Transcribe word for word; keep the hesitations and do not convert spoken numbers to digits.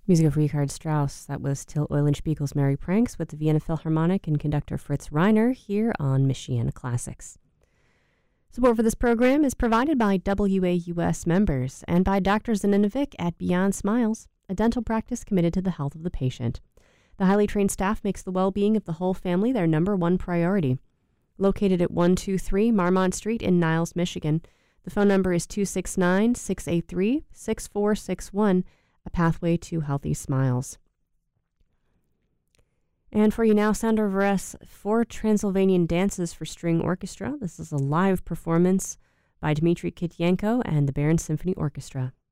Music of Richard Strauss. That was Till Eulenspiegel's Merry Pranks with the Vienna Philharmonic and conductor Fritz Reiner here on Michiana Classics. Support for this program is provided by W A U S members and by Doctor Zaninovic at Beyond Smiles, a dental practice committed to the health of the patient. The highly trained staff makes the well-being of the whole family their number one priority. Located at one two three Marmont Street in Niles, Michigan, the phone number is two six nine, six eight three, six four six one, a pathway to healthy smiles. And for you now, Sandor Veres, Four Transylvanian Dances for String Orchestra. This is a live performance by Dmitry Kityenko and the Baron Symphony Orchestra.